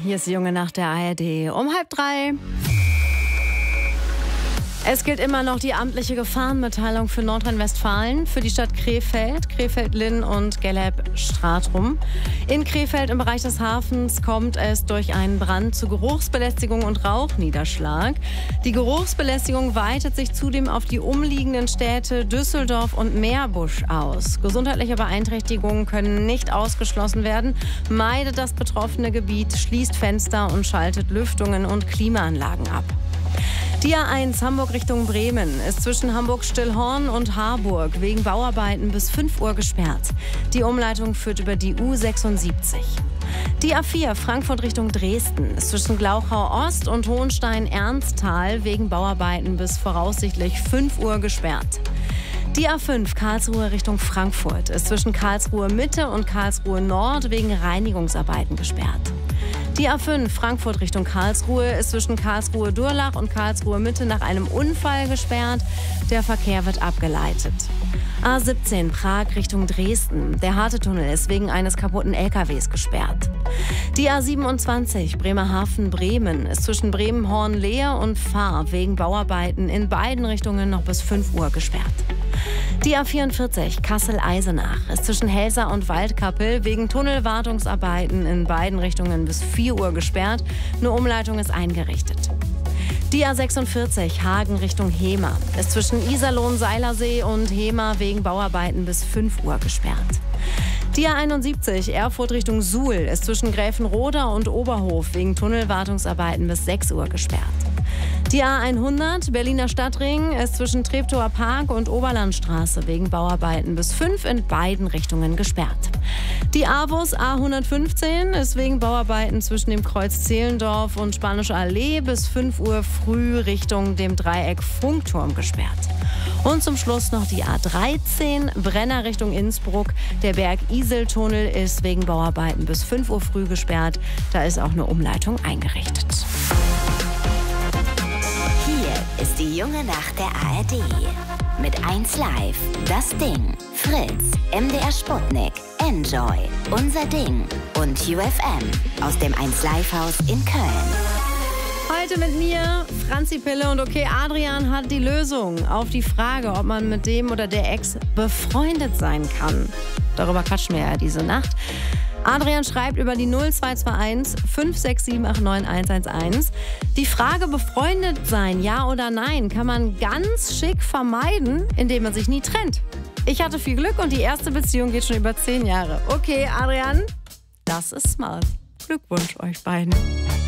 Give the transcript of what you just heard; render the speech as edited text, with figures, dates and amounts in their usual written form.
Hier ist die Junge Nacht der ARD um 2:30. Es gilt immer noch die amtliche Gefahrenmitteilung für Nordrhein-Westfalen, für die Stadt Krefeld, Krefeld-Linn und Gelleb-Stratrum. In Krefeld im Bereich des Hafens kommt es durch einen Brand zu Geruchsbelästigung und Rauchniederschlag. Die Geruchsbelästigung weitet sich zudem auf die umliegenden Städte Düsseldorf und Meerbusch aus. Gesundheitliche Beeinträchtigungen können nicht ausgeschlossen werden. Meidet das betroffene Gebiet, schließt Fenster und schaltet Lüftungen und Klimaanlagen ab. Die A1 Hamburg Richtung Bremen ist zwischen Hamburg-Stillhorn und Harburg wegen Bauarbeiten bis 5 Uhr gesperrt. Die Umleitung führt über die U76. Die A4 Frankfurt Richtung Dresden ist zwischen Glauchau-Ost und Hohenstein-Ernsthal wegen Bauarbeiten bis voraussichtlich 5 Uhr gesperrt. Die A5 Karlsruhe Richtung Frankfurt ist zwischen Karlsruhe Mitte und Karlsruhe Nord wegen Reinigungsarbeiten gesperrt. Die A5 Frankfurt Richtung Karlsruhe ist zwischen Karlsruhe Durlach und Karlsruhe Mitte nach einem Unfall gesperrt. Der Verkehr wird abgeleitet. A17 Prag Richtung Dresden. Der Harte-Tunnel ist wegen eines kaputten LKWs gesperrt. Die A27 Bremerhaven-Bremen ist zwischen Bremen-Horn-Lehe und Fahr wegen Bauarbeiten in beiden Richtungen noch bis 5 Uhr gesperrt. Die A44 Kassel-Eisenach ist zwischen Helsa und Waldkappel wegen Tunnelwartungsarbeiten in beiden Richtungen bis 4 Uhr gesperrt. Eine Umleitung ist eingerichtet. Die A46 Hagen Richtung Hemer ist zwischen Iserlohn-Seilersee und Hemer wegen Bauarbeiten bis 5 Uhr gesperrt. Die A71 Erfurt Richtung Suhl ist zwischen Gräfenroda und Oberhof wegen Tunnelwartungsarbeiten bis 6 Uhr gesperrt. Die A100 Berliner Stadtring ist zwischen Treptower Park und Oberlandstraße wegen Bauarbeiten bis 5 in beiden Richtungen gesperrt. Die AWUS A115 ist wegen Bauarbeiten zwischen dem Kreuz Zehlendorf und Spanische Allee bis 5 Uhr früh Richtung dem Dreieck Funkturm gesperrt. Und zum Schluss noch die A13 Brenner Richtung Innsbruck. Der Berg-Isel-Tunnel ist wegen Bauarbeiten bis 5 Uhr früh gesperrt. Da ist auch eine Umleitung eingerichtet. Ist die Junge Nacht der ARD. Mit 1Live, Das Ding, Fritz, MDR Sputnik, Enjoy, Unser Ding und UFM aus dem 1Live-Haus in Köln. Heute mit mir, Franzi Pille und okay, Adrian hat die Lösung auf die Frage, ob man mit dem oder der Ex befreundet sein kann. Darüber quatschen wir ja diese Nacht. Adrian schreibt über die 0221 56789 111. Die Frage befreundet sein, ja oder nein, kann man ganz schick vermeiden, indem man sich nie trennt. Ich hatte viel Glück und die erste Beziehung geht schon über 10 Jahre. Okay, Adrian, das ist smart. Glückwunsch euch beiden.